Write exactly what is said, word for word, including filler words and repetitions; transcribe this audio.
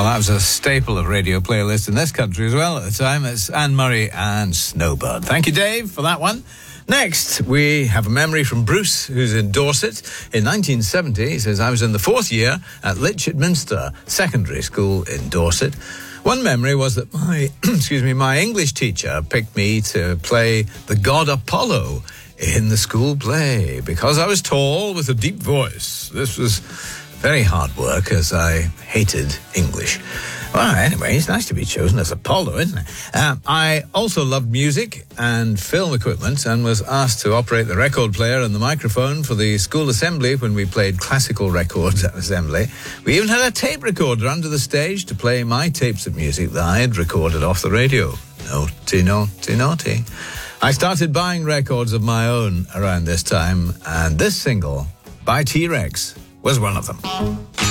Well, that was a staple of radio playlists in this country as well at the time. It's Anne Murray and Snowbird. Thank you, Dave, for that one. Next, we have a memory from Bruce, who's in Dorset. In nineteen seventy, he says, I was in the fourth year at Litchett Minster Secondary School in Dorset. One memory was that my, excuse me, my English teacher picked me to play the god Apollo in the school play because I was tall with a deep voice. This was very hard work as I hated English. Well, anyway, it's nice to be chosen as Apollo, isn't it? Um, I also loved music and film equipment and was asked to operate the record player and the microphone for the school assembly when we played classical records at assembly. We even had a tape recorder under the stage to play my tapes of music that I had recorded off the radio. Naughty, naughty, naughty. I started buying records of my own around this time, and this single by T-Rex was one of them.